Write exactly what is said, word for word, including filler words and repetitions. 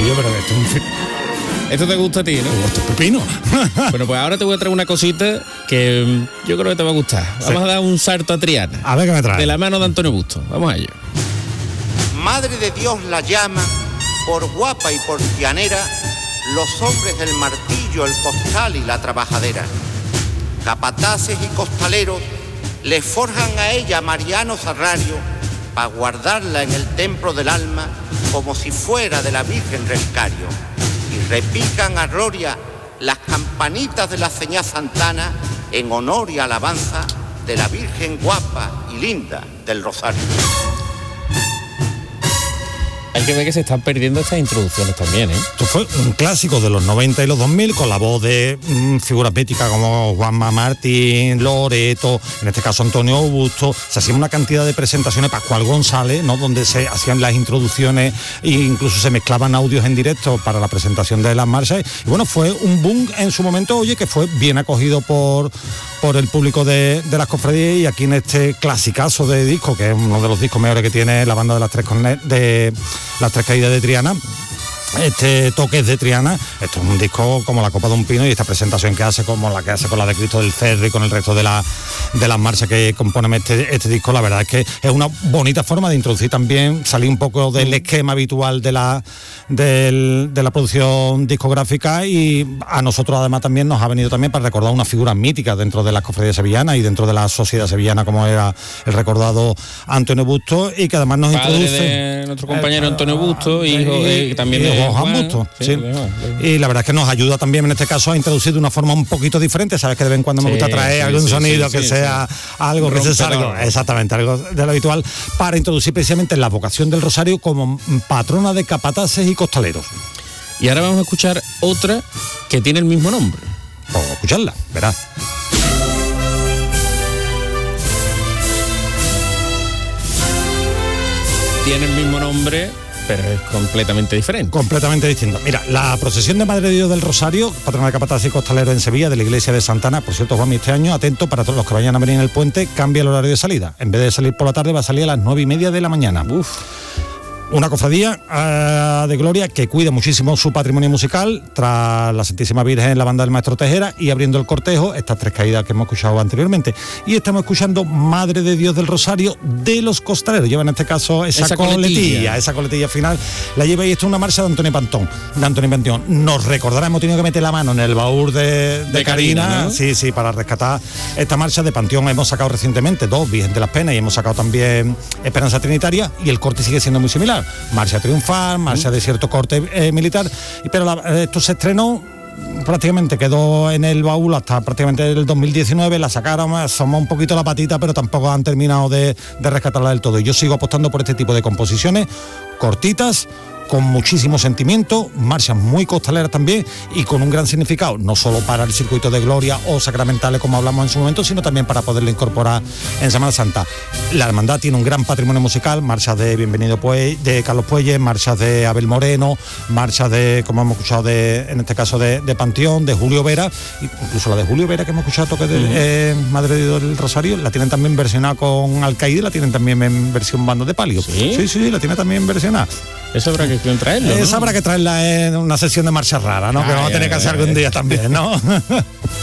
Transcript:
tío, pero esto es un... Esto te gusta a ti, ¿no? Esto es pepino. Bueno, pues ahora te voy a traer una cosita que yo creo que te va a gustar. Vamos Sí. a dar un salto a Triana. A ver qué me trae. De la mano de Antonio Busto. Vamos a ello. Madre de Dios la llama, por guapa y por llanera, los hombres del martillo, el costal y la trabajadera. Capataces y costaleros le forjan a ella Mariano Sarrario para guardarla en el templo del alma como si fuera de la Virgen Rescario. Y repican a gloria las campanitas de la señá Santana en honor y alabanza de la Virgen guapa y linda del Rosario. Hay que ver que se están perdiendo estas introducciones también, ¿eh? Esto fue un clásico de los noventa y los dos mil, con la voz de mmm, figuras míticas como Juanma Martín, Loreto, en este caso Antonio Busto. Se hacían una cantidad de presentaciones, Pascual González, ¿no?, donde se hacían las introducciones e incluso se mezclaban audios en directo para la presentación de las marchas. Y bueno, fue un boom en su momento, oye, que fue bien acogido por, por el público de, de las cofradías. Y aquí en este clasicazo de disco, que es uno de los discos mejores que tiene la banda de las tres corne- de las tres caídas de Triana, este Toques de Triana, esto es un disco como la copa de un pino, y esta presentación que hace como la que hace con la de Cristo del Cerro y con el resto de, la, de las marchas que componen este, este disco, la verdad es que es una bonita forma de introducir también, salir un poco del esquema habitual de la, del, de la producción discográfica, y a nosotros además también nos ha venido también para recordar una figura mítica dentro de las cofradías sevillanas y dentro de la sociedad sevillana, como era el recordado Antonio Busto, y que además nos Padre introduce de nuestro compañero Antonio Busto, hijo y, de, también y de Juan Busto, sí. sí, de Juan, de... Y la verdad es que nos ayuda también en este caso a introducir de una forma un poquito diferente. Sabes que de vez en cuando me Sí, gusta traer sí, algún sí, sonido sí, que sí, sea sí. algo que se Rompedor. salga, exactamente, algo de lo habitual, para introducir precisamente la vocación del Rosario como patrona de capataces y costaleros. Y ahora vamos a escuchar otra que tiene el mismo nombre. Vamos a escucharla, verás. Tiene el mismo nombre, pero es completamente diferente. Completamente distinto. Mira, la procesión de Madre de Dios del Rosario, patrona de capataces y costaleros en Sevilla, de la iglesia de Santana, por cierto, Juan, este año, atento para todos los que vayan a venir en el puente, cambia el horario de salida. En vez de salir por la tarde, va a salir a las nueve y media de la mañana. Uf. Una cofradía uh, de gloria que cuida muchísimo su patrimonio musical, tras la Santísima Virgen en la banda del Maestro Tejera, y abriendo el cortejo, estas tres caídas que hemos escuchado anteriormente. Y estamos escuchando Madre de Dios del Rosario de los Costaleros. Lleva en este caso esa, Esa coletilla, coletilla. esa coletilla final. La lleva, y esto es una marcha de Antonio Pantón, de Antonio Panteón. Nos recordará, hemos tenido que meter la mano en el baúl de, de, De Karina, Karina, ¿no? sí, sí, para rescatar esta marcha de Panteón. Hemos sacado recientemente dos, Virgen de las Penas, y hemos sacado también Esperanza Trinitaria, y el corte sigue siendo muy similar. Marcha triunfal, marcha de cierto corte eh, militar, y, pero la, esto se estrenó, prácticamente quedó en el baúl hasta prácticamente el dos mil diecinueve, la sacaron, asomó un poquito la patita, pero tampoco han terminado de, de rescatarla del todo. Y yo sigo apostando por este tipo de composiciones cortitas, con muchísimo sentimiento, marchas muy costaleras también, y con un gran significado, no solo para el circuito de gloria o sacramentales como hablamos en su momento, sino también para poderlo incorporar en Semana Santa. La hermandad tiene un gran patrimonio musical, marchas de Bienvenido Puey, de Carlos Puelles, marchas de Abel Moreno, marchas de, como hemos escuchado, de, en este caso de, de Panteón, de Julio Vera, incluso la de Julio Vera que hemos escuchado, toque de uh-huh. eh, Madre de Dios del Rosario, la tienen también versionada con Alcaide, la tienen también en versión bando de palio. ¿Sí? Sí, sí, la tiene también versionada. Eso habrá que traerlo, ¿no? Esa habrá que traerla en una sesión de marcha rara, ¿no? Ah, que vamos a tener que hacer algún día también, ¿no?